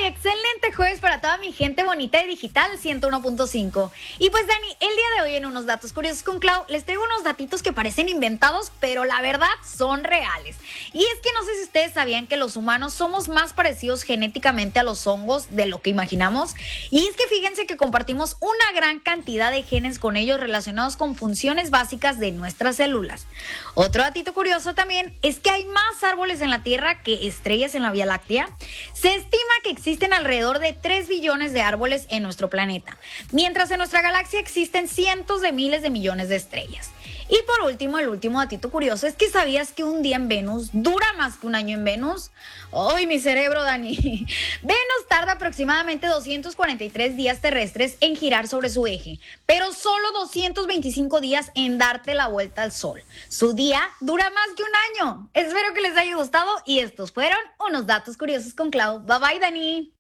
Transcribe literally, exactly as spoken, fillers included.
excelente jueves para toda mi gente bonita de Digital ciento uno punto cinco. Y pues Dani, el día de hoy en Unos Datos Curiosos con Clau les traigo unos datitos que parecen inventados, pero la verdad son reales. Y es que no sé si ustedes sabían que los humanos somos más parecidos genéticamente a los hongos de lo que imaginamos. Y es que fíjense que compartimos una gran cantidad de genes con ellos relacionados con funciones básicas de nuestras células. Otro datito curioso también es que hay más árboles en la Tierra que estrellas en la Vía Láctea. Se estima que existen alrededor de tres billones de árboles en nuestro planeta, mientras en nuestra galaxia existen cientos de miles de millones de estrellas. Y por último, el último datito curioso es que ¿sabías que un día en Venus dura más que un año en Venus? ¡Ay, mi cerebro, Dani! Venus tarda aproximadamente doscientos cuarenta y tres días terrestres en girar sobre su eje, pero solo doscientos veinticinco días en darte la vuelta al Sol. Su día dura más que un año. Espero que les haya gustado y estos fueron Unos Datos Curiosos con Clau. Bye bye, Dani.